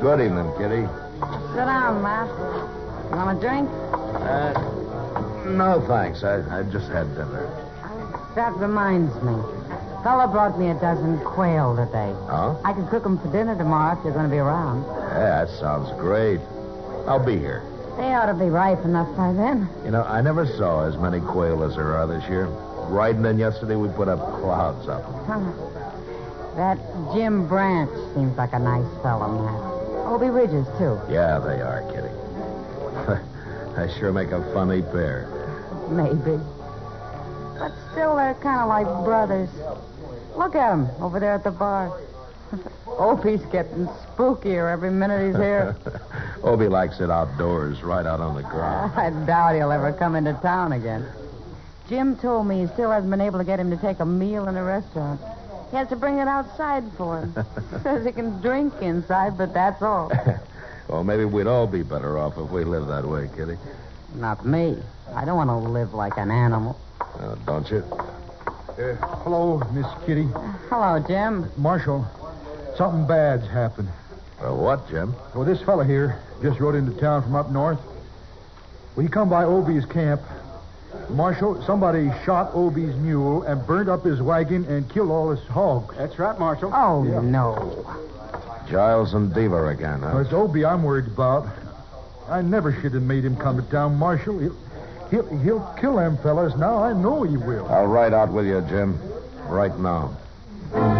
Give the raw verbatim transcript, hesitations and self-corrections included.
Good evening, Kitty. Sit down, Matt. You want a drink? Uh, no, thanks. I, I just had dinner. That reminds me. Fella brought me a dozen quail today. Oh? I can cook them for dinner tomorrow if you're going to be around. Yeah, that sounds great. I'll be here. They ought to be ripe enough by then. You know, I never saw as many quail as there are this year. Riding in yesterday, we put up clouds of them. Huh. That Jim Branch seems like a nice fella, Matt. Obie Ridges, too. Yeah, they are, Kitty. They sure make a funny pair. Maybe. But still, they're kind of like brothers. Look at him over there at the bar. Opie's getting spookier every minute he's here. Obie likes it outdoors, right out on the ground. I doubt he'll ever come into town again. Jim told me he still hasn't been able to get him to take a meal in a restaurant. He has to bring it outside for him. Says he can drink inside, but that's all. Well, maybe we'd all be better off if we lived that way, Kitty. Not me. I don't want to live like an animal. Uh, don't you? Uh, hello, Miss Kitty. Hello, Jim. Marshal, something bad's happened. Well, what, Jim? Well, this fella here just rode into town from up north. Well, he come by Obie's camp. Marshal, somebody shot Obie's mule and burned up his wagon and killed all his hogs. That's right, Marshal. Oh, Yeah. no. Giles and Deaver again, huh? Well, it's Obie I'm worried about. I never should have made him come to town, Marshal. He'll, he'll, he'll kill them fellas now. I know he will. I'll ride out with you, Jim. Right now.